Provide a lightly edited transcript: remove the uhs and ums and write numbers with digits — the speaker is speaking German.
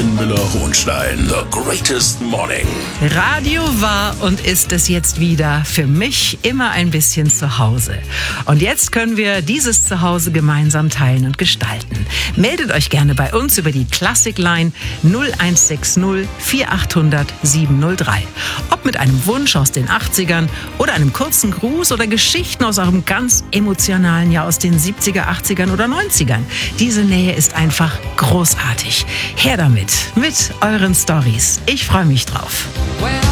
Armin Müller-Hohenstein. The Greatest Morning. Radio war und ist es jetzt wieder für mich immer ein bisschen zu Hause. Und jetzt können wir dieses Zuhause gemeinsam teilen und gestalten. Meldet euch gerne bei uns über die Classic Line 0160 4800 703. Ob mit einem Wunsch aus den 80ern oder einem kurzen Gruß oder Geschichten aus eurem ganz emotionalen Jahr aus den 70er, 80ern oder 90ern. Diese Nähe ist einfach großartig. Her damit, mit euren Stories. Ich freue mich drauf.